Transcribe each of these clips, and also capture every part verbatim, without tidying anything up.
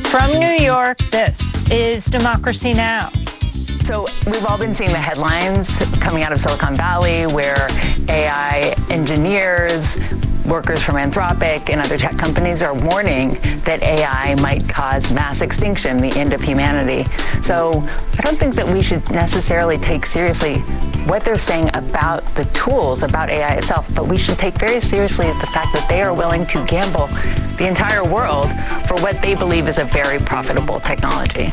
From New York, this is Democracy Now! So we've all been seeing the headlines coming out of Silicon Valley where A I engineers, workers from Anthropic and other tech companies are warning that A I might cause mass extinction, the end of humanity. So I don't think that we should necessarily take seriously what they're saying about the tools, about A I itself, but we should take very seriously the fact that they are willing to gamble the entire world for what they believe is a very profitable technology.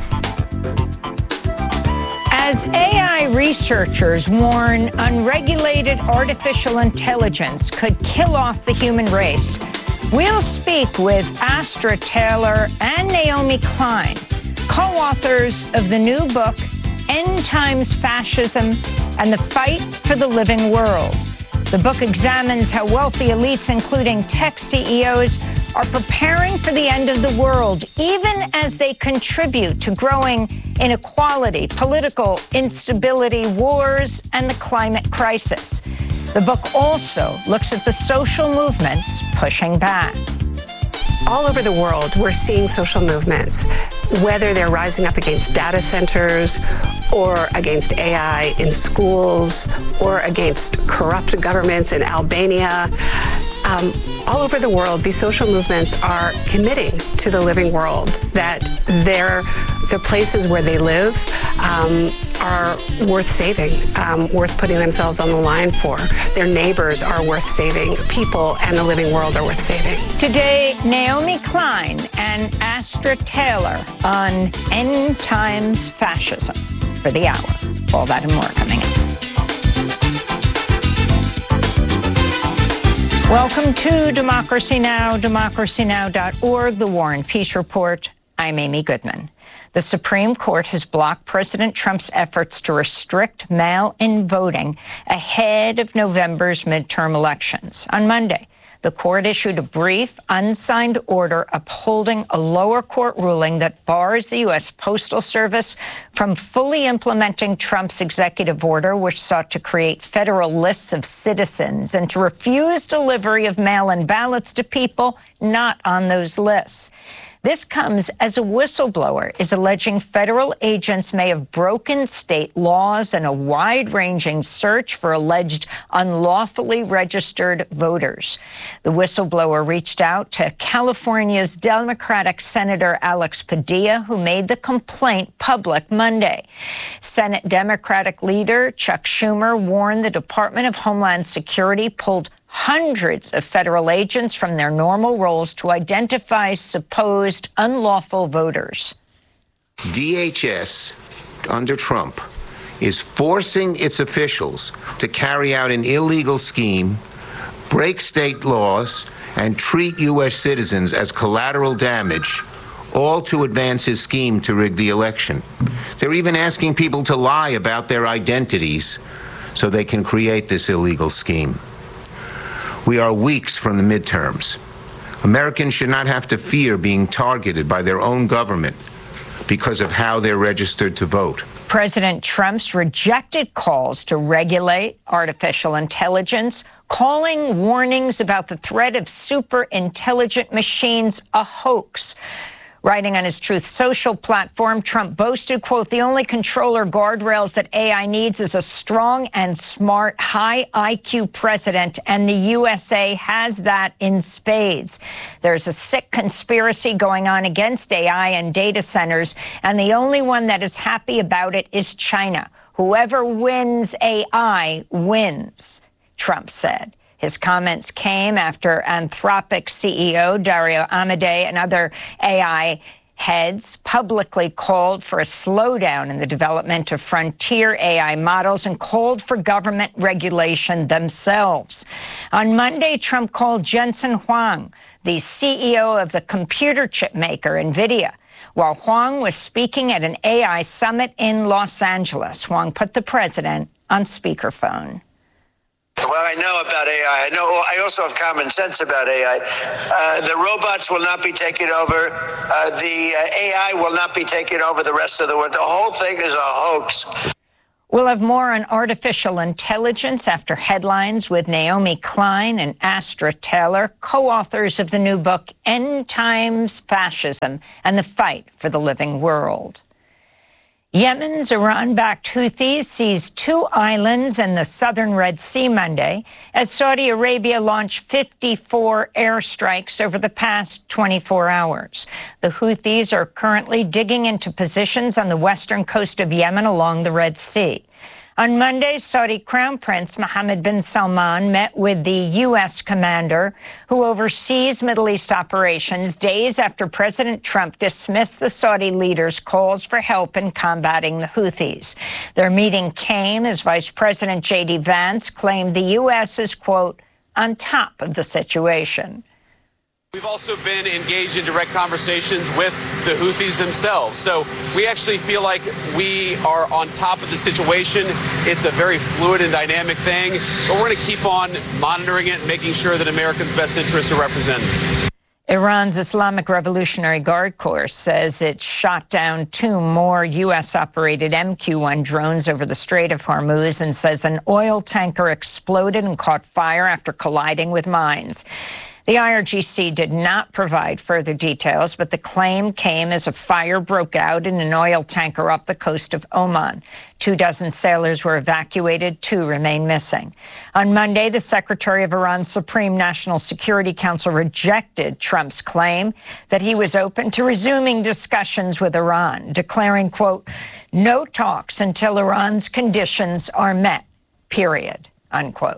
As A I researchers warn unregulated artificial intelligence could kill off the human race, we'll speak with Astra Taylor and Naomi Klein, co-authors of the new book, End Times Fascism and the Fight for the Living World. The book examines how wealthy elites, including tech C E Os, are preparing for the end of the world, even as they contribute to growing inequality, political instability, wars, and the climate crisis. The book also looks at the social movements pushing back. All over the world, we're seeing social movements, whether they're rising up against data centers or against A I in schools or against corrupt governments in Albania. Um, all over the world, these social movements are committing to the living world, that their, the places where they live um, are worth saving, um, worth putting themselves on the line for. Their neighbors are worth saving. People and the living world are worth saving. Today, Naomi Klein and Astra Taylor on End Times Fascism for the hour. All that and more coming up. Welcome to Democracy Now!, democracy now dot org, the War and Peace Report. I'm Amy Goodman. The Supreme Court has blocked President Trump's efforts to restrict mail-in voting ahead of November's midterm elections. On Monday, the court issued a brief, unsigned order upholding a lower court ruling that bars the U S Postal Service from fully implementing Trump's executive order, which sought to create federal lists of citizens and to refuse delivery of mail-in ballots to people not on those lists. This comes as a whistleblower is alleging federal agents may have broken state laws in a wide-ranging search for alleged unlawfully registered voters. The whistleblower reached out to California's Democratic Senator Alex Padilla, who made the complaint public Monday. Senate Democratic leader Chuck Schumer warned the Department of Homeland Security pulled hundreds of federal agents from their normal roles to identify supposed unlawful voters. D H S, under Trump, is forcing its officials to carry out an illegal scheme, break state laws, and treat U S citizens as collateral damage, all to advance his scheme to rig the election. They're even asking people to lie about their identities so they can create this illegal scheme. We are weeks from the midterms. Americans should not have to fear being targeted by their own government because of how they're registered to vote. President Trump's rejected calls to regulate artificial intelligence, calling warnings about the threat of super intelligent machines a hoax. Writing on his Truth Social platform, Trump boasted, quote, "The only control or guardrails that A I needs is a strong and smart, high I Q president, and the U S A has that in spades. There's a sick conspiracy going on against A I and data centers, and the only one that is happy about it is China. Whoever wins A I wins," Trump said. His comments came after Anthropic C E O Dario Amodei and other A I heads publicly called for a slowdown in the development of frontier A I models and called for government regulation themselves. On Monday, Trump called Jensen Huang, the C E O of the computer chip maker NVIDIA. While Huang was speaking at an A I summit in Los Angeles, Huang put the president on speakerphone. Well, I know about A I. I know. I also have common sense about A I. Uh, the robots will not be taking over. Uh, the uh, A I will not be taking over the rest of the world. The whole thing is a hoax. We'll have more on artificial intelligence after headlines with Naomi Klein and Astra Taylor, co-authors of the new book, End Times Fascism and the Fight for the Living World. Yemen's Iran-backed Houthis seized two islands in the southern Red Sea Monday as Saudi Arabia launched fifty-four airstrikes over the past twenty-four hours. The Houthis are currently digging into positions on the western coast of Yemen along the Red Sea. On Monday, Saudi Crown Prince Mohammed bin Salman met with the U S commander who oversees Middle East operations days after President Trump dismissed the Saudi leader's calls for help in combating the Houthis. Their meeting came as Vice President J D Vance claimed the U S is, quote, on top of the situation. We've also been engaged in direct conversations with the Houthis themselves. So we actually feel like we are on top of the situation. It's a very fluid and dynamic thing, but we're going to keep on monitoring it, making sure that Americans' best interests are represented. Iran's Islamic Revolutionary Guard Corps says it shot down two more U S-operated M Q one drones over the Strait of Hormuz and says an oil tanker exploded and caught fire after colliding with mines. The I R G C did not provide further details, but the claim came as a fire broke out in an oil tanker off the coast of Oman. Two dozen sailors were evacuated, two remain missing. On Monday, the Secretary of Iran's Supreme National Security Council rejected Trump's claim that he was open to resuming discussions with Iran, declaring, quote, no talks until Iran's conditions are met, period, unquote.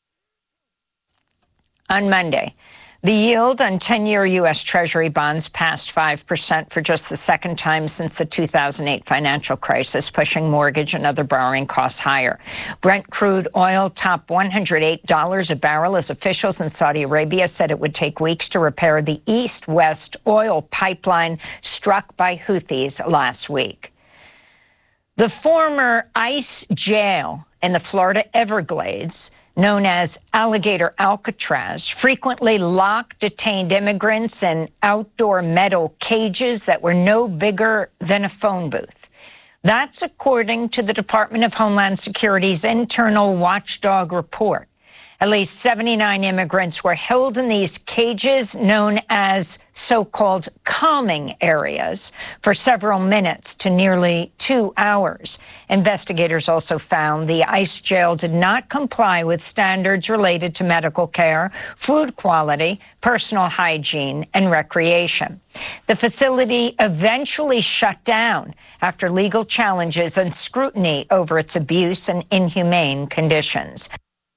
On Monday, the yield on ten-year U S Treasury bonds passed five percent for just the second time since the two thousand eight financial crisis, pushing mortgage and other borrowing costs higher. Brent crude oil topped one hundred eight dollars a barrel as officials in Saudi Arabia said it would take weeks to repair the east-west oil pipeline struck by Houthis last week. The former ICE jail in the Florida Everglades, known as Alligator Alcatraz, frequently locked detained immigrants in outdoor metal cages that were no bigger than a phone booth. That's according to the Department of Homeland Security's internal watchdog report. At least seventy-nine immigrants were held in these cages known as so-called calming areas for several minutes to nearly two hours. Investigators also found the ICE jail did not comply with standards related to medical care, food quality, personal hygiene, and recreation. The facility eventually shut down after legal challenges and scrutiny over its abuse and inhumane conditions.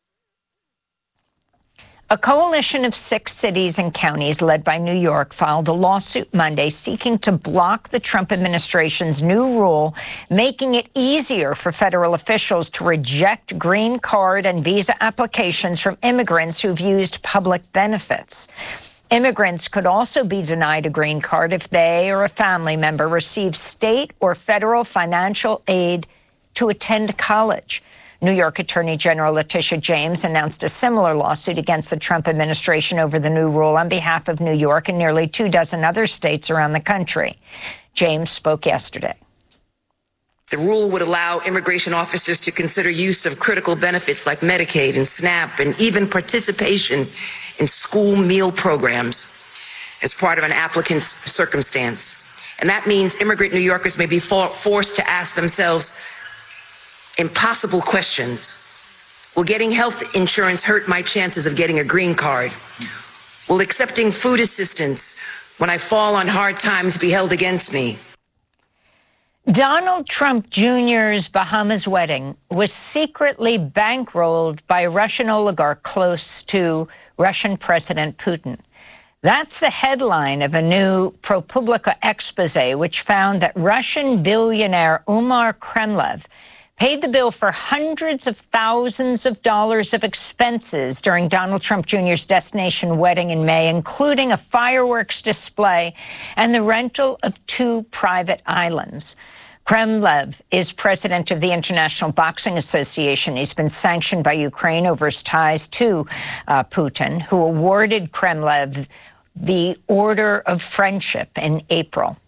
A coalition of six cities and counties led by New York filed a lawsuit Monday seeking to block the Trump administration's new rule, making it easier for federal officials to reject green card and visa applications from immigrants who've used public benefits. Immigrants could also be denied a green card if they or a family member receives state or federal financial aid to attend college. New York Attorney General Letitia James announced a similar lawsuit against the Trump administration over the new rule on behalf of New York and nearly two dozen other states around the country. James spoke yesterday. The rule would allow immigration officers to consider use of critical benefits like Medicaid and SNAP and even participation in school meal programs as part of an applicant's circumstance. And that means immigrant New Yorkers may be for- forced to ask themselves impossible questions. Will getting health insurance hurt my chances of getting a green card? Will accepting food assistance when I fall on hard times be held against me? Donald Trump Junior's Bahamas wedding was secretly bankrolled by a Russian oligarch close to Russian President Putin. That's the headline of a new ProPublica expose, which found that Russian billionaire Umar Kremlev paid the bill for hundreds of thousands of dollars of expenses during Donald Trump Junior's destination wedding in May, including a fireworks display and the rental of two private islands. Kremlev is president of the International Boxing Association. He's been sanctioned by Ukraine over his ties to uh, Putin, who awarded Kremlev the Order of Friendship in April.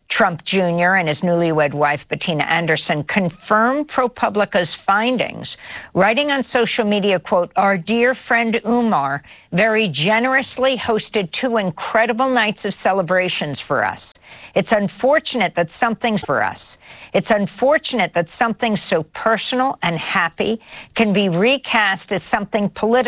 Trump Junior and his newlywed wife, Bettina Anderson, confirmed ProPublica's findings, writing on social media, quote, "Our dear friend Umar very generously hosted two incredible nights of celebrations for us. It's unfortunate that something's for us. It's unfortunate that something so personal and happy can be recast as something political."